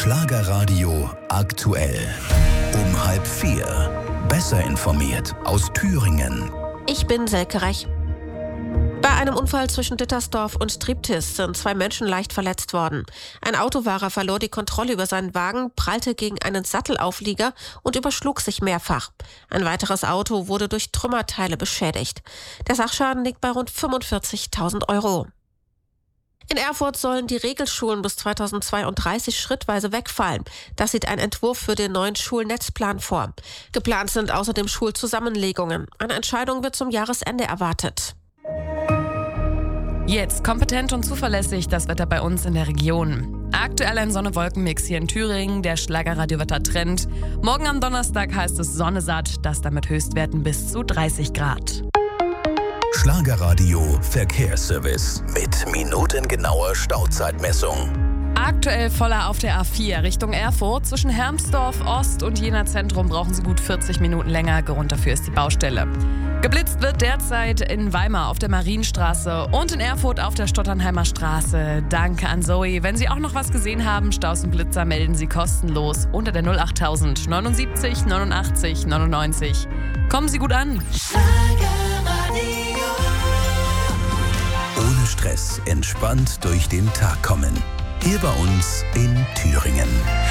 Schlagerradio aktuell. Um 3:30. Besser informiert aus Thüringen. Ich bin Selke Rech. Bei einem Unfall zwischen Dittersdorf und Triptis sind 2 Menschen leicht verletzt worden. Ein Autofahrer verlor die Kontrolle über seinen Wagen, prallte gegen einen Sattelauflieger und überschlug sich mehrfach. Ein weiteres Auto wurde durch Trümmerteile beschädigt. Der Sachschaden liegt bei rund 45.000 €. In Erfurt sollen die Regelschulen bis 2032 schrittweise wegfallen. Das sieht ein Entwurf für den neuen Schulnetzplan vor. Geplant sind außerdem Schulzusammenlegungen. Eine Entscheidung wird zum Jahresende erwartet. Jetzt kompetent und zuverlässig das Wetter bei uns in der Region. Aktuell ein Sonne-Wolken-Mix hier in Thüringen, der Schlagerradio-Wetter-Trend. Morgen am Donnerstag heißt es Sonne satt, das dann mit Höchstwerten bis zu 30 Grad. Schlagerradio Verkehrsservice mit minutengenauer Stauzeitmessung. Aktuell voller auf der A4 Richtung Erfurt. Zwischen Hermsdorf Ost und Jena Zentrum brauchen Sie gut 40 Minuten länger. Grund dafür ist die Baustelle. Geblitzt wird derzeit in Weimar auf der Marienstraße und in Erfurt auf der Stotternheimer Straße. Danke an Zoe. Wenn Sie auch noch was gesehen haben, Staus und Blitzer, melden Sie kostenlos unter der 08000 79 89 99. Kommen Sie gut an. Ohne Stress, entspannt durch den Tag kommen. Hier bei uns in Thüringen.